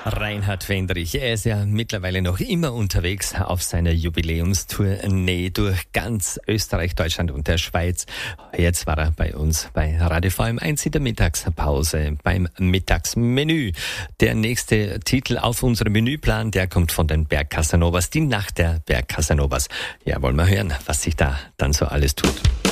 Reinhard Fendrich, er ist ja mittlerweile noch immer unterwegs auf seiner Jubiläumstournee durch ganz Österreich, Deutschland und der Schweiz. Jetzt war er bei uns bei Radio VM1 in der Mittagspause beim Mittagsmenü. Der nächste Titel auf unserem Menüplan, der kommt von den Berg Casanovas, die Nacht der Berg Casanovas. Ja, wollen wir hören, was sich da dann so alles tut.